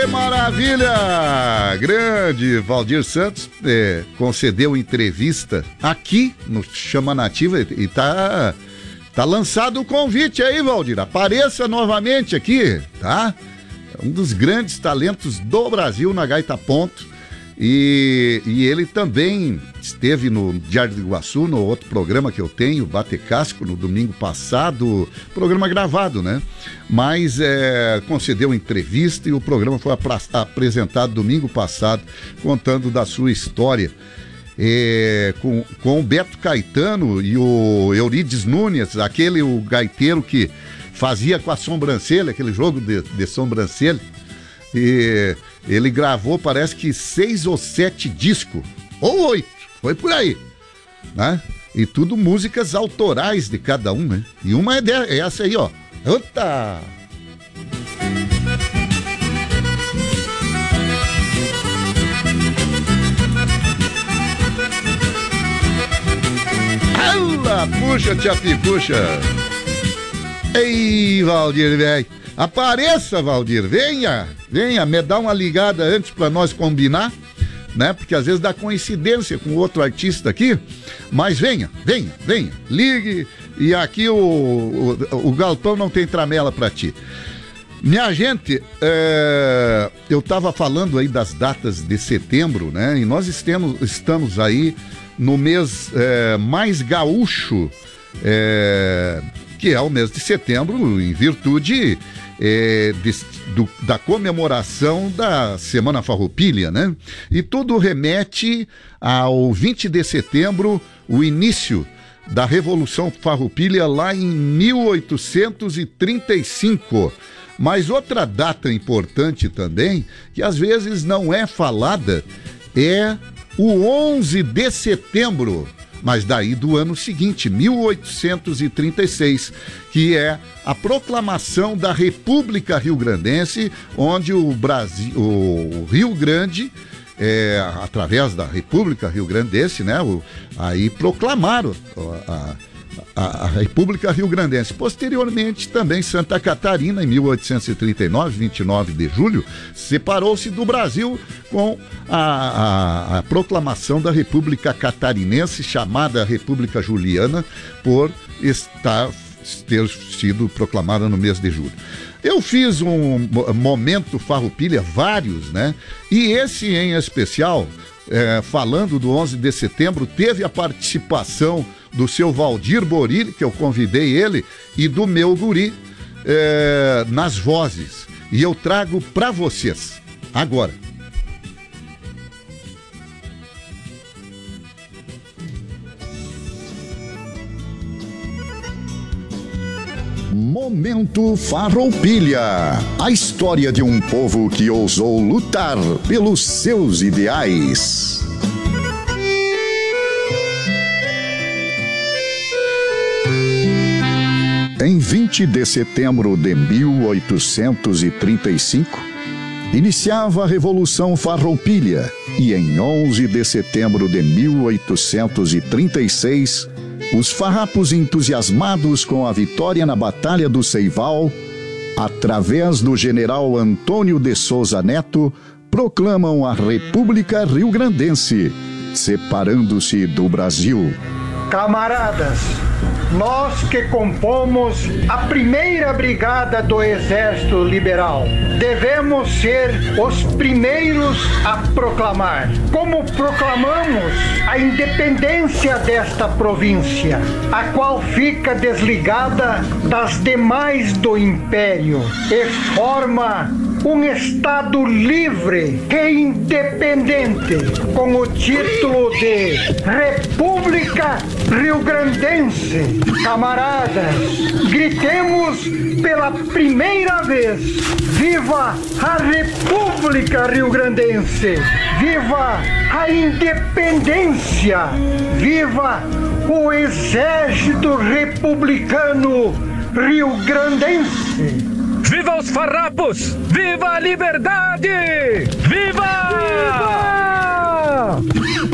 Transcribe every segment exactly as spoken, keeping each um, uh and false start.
Maravilha! Grande Valdir Santos é, concedeu entrevista aqui no Chama Nativa e tá, tá lançado o convite aí, Valdir. Apareça novamente aqui, tá? É um dos grandes talentos do Brasil na gaita ponto. E, e ele também esteve no Diário do Iguaçu, no outro programa que eu tenho, Bate Casco, no domingo passado, programa gravado, né? Mas é, concedeu entrevista e o programa foi apra- apresentado domingo passado, contando da sua história. É, com, com o Beto Caetano e o Eurides Nunes, aquele o gaiteiro que fazia com a sobrancelha, aquele jogo de, de sobrancelha. E ele gravou, parece que seis ou sete discos, ou oito, foi por aí, né? E tudo músicas autorais de cada um, né? E uma é, de, é essa aí, ó. Eita! Ela, puxa, tia Picuxa! Ei, Valdir, velho! Apareça, Valdir, venha, venha, me dá uma ligada antes para nós combinar, né? Porque às vezes dá coincidência com outro artista aqui, mas venha, venha, venha, ligue e aqui o, o, o galpão não tem tramela para ti. Minha gente, é, eu estava falando aí das datas de setembro, né? E nós estamos, estamos aí no mês é, mais gaúcho, é, que é o mês de setembro, em virtude é, de, do, da comemoração da Semana Farroupilha, né? E tudo remete ao vinte de setembro, o início da Revolução Farroupilha lá em mil oitocentos e trinta e cinco. Mas outra data importante também, que às vezes não é falada, é o onze de setembro. Mas daí do ano seguinte, mil oitocentos e trinta e seis, que é a proclamação da República Rio-Grandense, onde o Brasil, o Rio Grande, é, através da República Rio-Grandense, né, o, aí proclamaram a, a, a República Rio-Grandense. Posteriormente, também Santa Catarina, em mil oitocentos e trinta e nove, vinte e nove de julho, separou-se do Brasil com a, a, a proclamação da República Catarinense, chamada República Juliana, por estar, ter sido proclamada no mês de julho. Eu fiz um momento Farroupilha, vários, né? E esse em especial, é, falando do onze de setembro, teve a participação do seu Valdir Borilli, que eu convidei ele, e do meu guri é, nas vozes. E eu trago para vocês agora. Momento Farroupilha, a história de um povo que ousou lutar pelos seus ideais. Em vinte de setembro de mil oitocentos e trinta e cinco, iniciava a Revolução Farroupilha e em onze de setembro de mil oitocentos e trinta e seis, os farrapos, entusiasmados com a vitória na Batalha do Ceival, através do general Antônio de Souza Neto, proclamam a República Rio-Grandense, separando-se do Brasil. Camaradas, nós que compomos a primeira brigada do Exército Liberal, devemos ser os primeiros a proclamar. Como proclamamos a independência desta província, a qual fica desligada das demais do Império e forma um Estado livre e independente, com o título de República Rio-Grandense. Camaradas, gritemos pela primeira vez: viva a República Rio-Grandense! Viva a independência! Viva o Exército Republicano Rio-Grandense! Viva os farrapos! Viva a liberdade! Viva! Viva!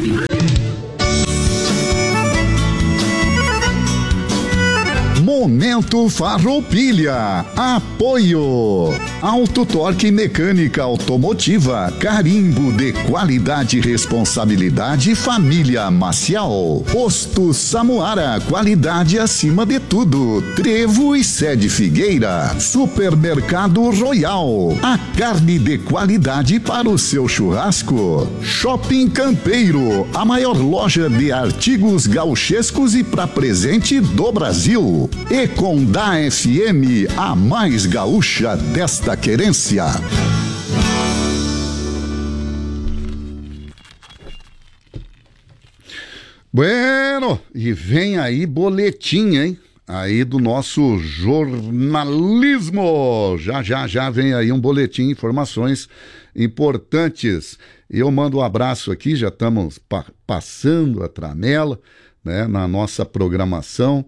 Momento Oferecimento Farroupilha. Apoio Auto Torque Mecânica Automotiva, carimbo de qualidade e responsabilidade Família Maciel. Posto Samuara, qualidade acima de tudo. Trevo e Sede Figueira. Supermercado Royal, a carne de qualidade para o seu churrasco. Shopping Campeiro, a maior loja de artigos gauchescos e para presente do Brasil. E com da F M, a mais gaúcha desta querência. Bueno, e vem aí boletim, hein? Aí do nosso jornalismo. Já, já, já vem aí um boletim, informações importantes. Eu mando um abraço aqui, já estamos pa- passando a tramela, né, na nossa programação.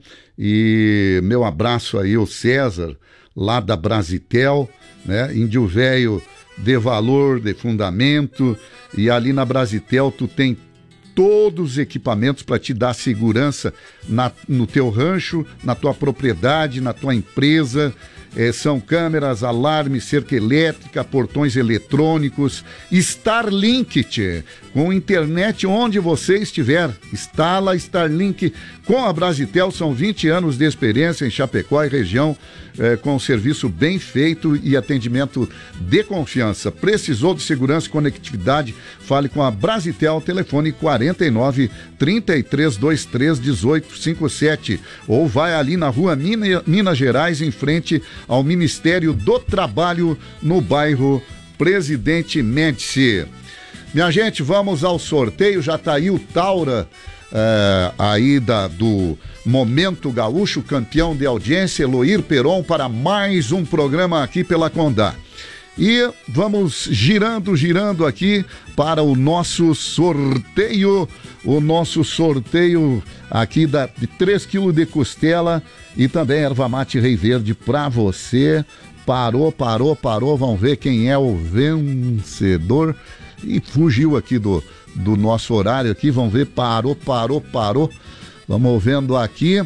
E meu abraço aí ao César, lá da Brasitel, né? Índio Velho de valor, de fundamento. E ali na Brasitel tu tem todos os equipamentos para te dar segurança na, no teu rancho, na tua propriedade, na tua empresa. É, são câmeras, alarme, cerca elétrica, portões eletrônicos, Starlink, tchê, com internet onde você estiver. Instala Starlink com a Brasitel, são vinte anos de experiência em Chapecó e região, é, com um serviço bem feito e atendimento de confiança. Precisou de segurança e conectividade? Fale com a Brasitel, telefone quarenta e nove, trinta e três, vinte e três, dezoito, cinquenta e sete, ou vai ali na rua Minas, Minas Gerais, em frente ao Ministério do Trabalho, no bairro Presidente Médici. Minha gente, vamos ao sorteio. Já tá aí o Taura, é, aí da, do Momento Gaúcho, campeão de audiência, Eloir Peron, para mais um programa aqui pela Condá. E vamos girando, girando aqui para o nosso sorteio, o nosso sorteio aqui da, de três quilos de costela e também erva mate Rei Verde para você. Parou, parou, parou, vamos ver quem é o vencedor. E fugiu aqui do, do nosso horário aqui, vamos ver, parou, parou, parou. Vamos vendo aqui.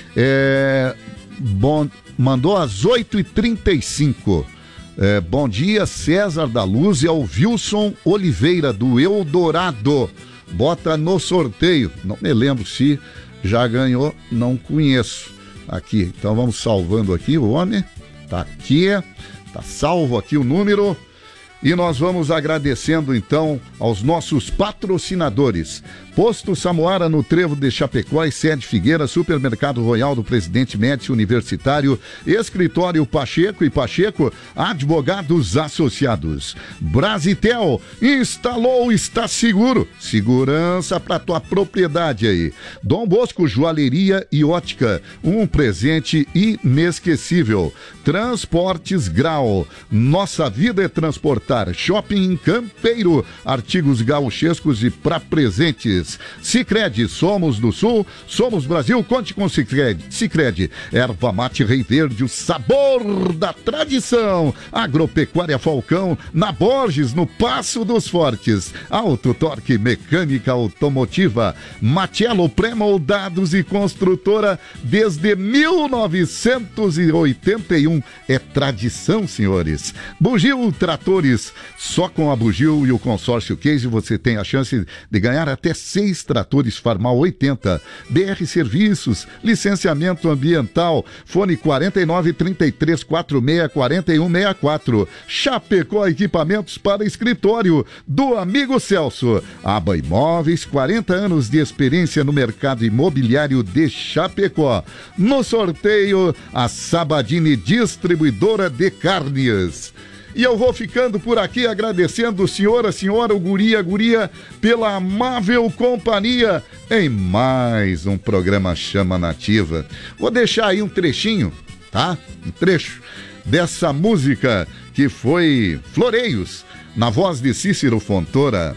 É, bom, mandou às oito e trinta e cinco. É, bom dia, César da Luz, é o Wilson Oliveira, do Eldorado. Bota no sorteio. Não me lembro se já ganhou, não conheço. Aqui, então vamos salvando aqui o homem. Tá aqui, tá salvo aqui o número. E nós vamos agradecendo então aos nossos patrocinadores. Posto Samuara no Trevo de Chapecó e Sede Figueira, Supermercado Royal do Presidente Médici Universitário, Escritório Pacheco e Pacheco, Advogados Associados. Brasitel, instalou, está seguro. Segurança para tua propriedade aí. Dom Bosco Joalheria e Ótica, um presente inesquecível. Transportes Grau, nossa vida é transportar. Shopping Campeiro, artigos gauchescos e para presentes. Sicredi, somos do Sul, somos Brasil, conte com Sicredi. Sicredi, erva mate Rei Verde, o sabor da tradição. Agropecuária Falcão, na Borges, no Passo dos Fortes. Auto Torque Mecânica Automotiva, Matiello Pré-Moldados e Construtora desde mil novecentos e oitenta e um. É tradição, senhores. Bugio Tratores, só com a Bugio e o consórcio Case você tem a chance de ganhar até seis tratores Farmal oitenta. B R Serviços, licenciamento ambiental, fone quarenta e nove, trinta e três, quarenta e seis, quarenta e um sessenta e quatro. Chapecó Equipamentos para escritório, do amigo Celso. Aba Imóveis, quarenta anos de experiência no mercado imobiliário de Chapecó. No sorteio, a Sabadini Distribuidora de Carnes. E eu vou ficando por aqui agradecendo o senhor, a senhora, o guri, a guria, pela amável companhia em mais um programa Chama Nativa. Vou deixar aí um trechinho, tá? Um trecho dessa música que foi Floreios, na voz de Cícero Fontoura,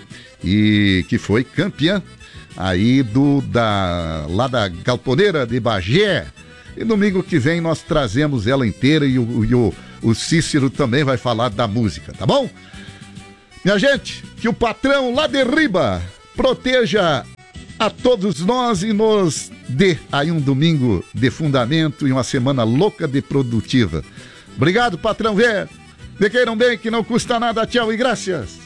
e que foi campeã aí do, da, lá da Galponeira de Bagé. E domingo que vem nós trazemos ela inteira e o, e o, o Cícero também vai falar da música, tá bom? Minha gente, que o patrão lá de riba proteja a todos nós e nos dê aí um domingo de fundamento e uma semana louca de produtiva. Obrigado, patrão Vê. Me queiram bem, que não custa nada. Tchau e graças.